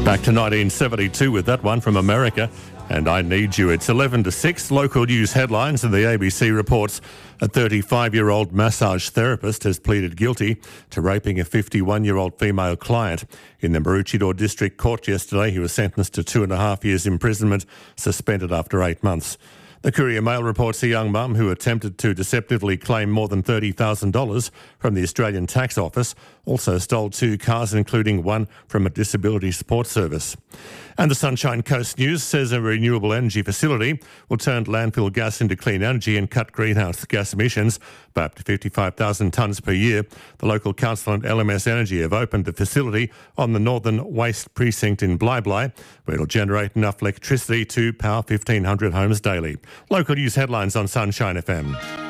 Back to 1972 with that one from America. And I Need You. It's 11 to 6. Local news headlines, and the ABC reports a 35-year-old massage therapist has pleaded guilty to raping a 51-year-old female client. In the Maroochydore District Court yesterday, he was sentenced to 2.5 years imprisonment, suspended after 8 months. The Courier Mail reports a young mum who attempted to deceptively claim more than $30,000 from the Australian Tax Office also stole 2 cars, including one from a disability support service. And the Sunshine Coast News says a renewable energy facility will turn landfill gas into clean energy and cut greenhouse gas emissions by up to 55,000 tonnes per year. The local council and LMS Energy have opened the facility on the Northern Waste Precinct in Bly, where it'll generate enough electricity to power 1,500 homes daily. Local news headlines on Sunshine FM.